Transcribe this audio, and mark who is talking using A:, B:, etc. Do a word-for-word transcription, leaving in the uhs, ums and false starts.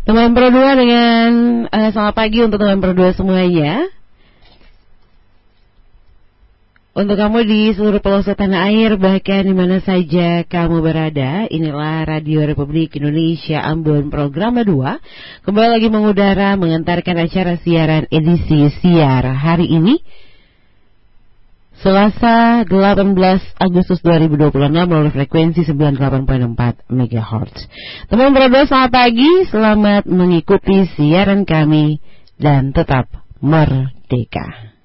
A: Teman Pro dua dengan uh, selamat pagi untuk teman Pro dua semuanya. Untuk kamu di seluruh pelosok tanah air, bahkan di mana saja kamu berada, inilah Radio Republik Indonesia Ambon Program dua. Kembali lagi mengudara mengantarkan acara siaran edisi siar hari ini, Selasa delapan belas Agustus dua ribu dua puluh enam melalui frekuensi sembilan puluh delapan koma empat megahertz. Teman berdua, selamat pagi, selamat mengikuti siaran kami dan tetap merdeka.